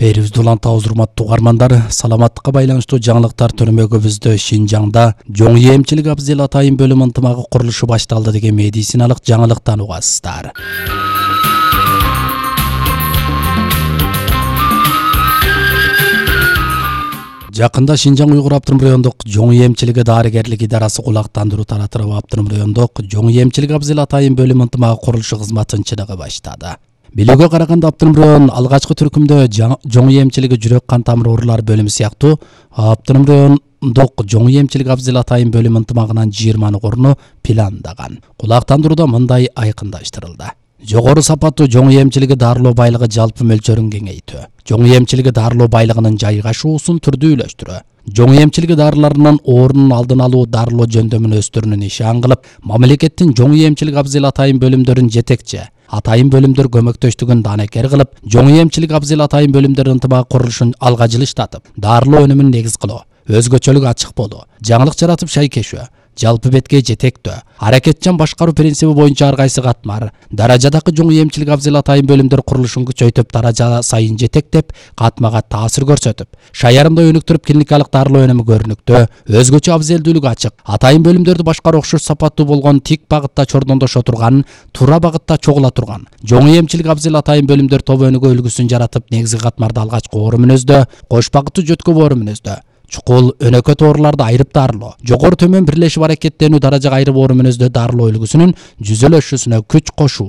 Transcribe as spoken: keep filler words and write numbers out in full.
Берибизди улантабыз, урматтуу угармандар. Саламаттыкка байланыштуу жаңылыктар төрмөгүбүздө Шинжаңда жоң эмчилик абзел атайын бөлүм ынтымагы курулушу башталды деген медициналык жаңылыктан угасыздар. Жакында Шинжаң Уйгур Аптырым райондук жоң эмчилиги дарыгерлик идарасы кулактандыруу таратырып Аптырым райондук жоң эмчилик абзел атайын бөлүм ынтымагы курулушу кызматын чыныгы баштады. Билүүгө караганда Аптырым район алгачкы түркүмдө жоң эмчилиги жүрөк кан тамыр оорулары бөлүмү сыяктуу Аптырым райондук жоң эмчилик абзел атайын бөлүм ынтымагынан жыйырманы курууну пландаган. Кулактандырууда мындай айкындаштырылды. Жогору сапаттуу жоң эмчилиги дарылоо байлыгы жалпы мөлчөрүн кеңейтүү. Жоң эмчилиги дарылоо байлыгынын жайгашуусун түрдүүлөштүрүү. Жоң эмчилиги дарыларынын орунун алдын алуу дарылоо жөндөмүн өстүрүүнүн ишан кылып, мамлекеттин жоң эмчилик абзел атайын бөлүмдөрүн жетекчи, атайын бөлүмдөр көмөктөштүгүн данекер кылып, жоң эмчилик абзел атайын бөлүмдөр ынтымагы курулушун алга жылыштатып, дарылоо өнүмүн негиз кылуу, өзгөчөлүк ачык болуу, жаңылык жаратып шайкешүү, жалпы бетке жетектөө, аракетчан башкаруу принциби боюнча ар кайсы катмар, даражадагы жоң эмчилик абзел атайын бөлүмдөр курулушун күчөйтүп, даража сайын жетектеп, катмага таасир көрсөтүп, шаярымда өнүктүрүп, клиникалык дарылоо өнүмү көрүнүктүү, өзгөчө абзелдүүлүгү ачык, атайын бөлүмдөрдү башкаруу окшош сапаттуу болгон, тик багытта чордондошо турган, туура багытта чогула турган. Жоң эмчилик абзел атайын бөлүмдөр тобу өнүгүү үлгүсүн жаратып, негизги катмарда алгачкы оору мүнөздө, кош багыттуу жөткө оору мүнөздө, чукул өнөкөт ооруларды айырып дарылоо, жогору төмөн бирлешип аракеттенүү даражага айырып оору мүнөздө дарылоо үлгүсүнүн жүзөлөшүүсүнө күч кошуу.